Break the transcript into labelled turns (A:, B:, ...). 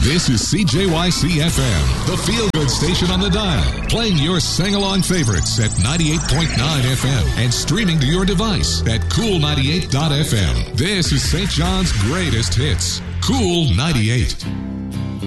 A: This is CJYC FM, the feel-good station on the dial, playing your sing-along favorites at 98.9 FM and streaming to your device at Cool98.fm. This is St. John's greatest hits, Cool 98.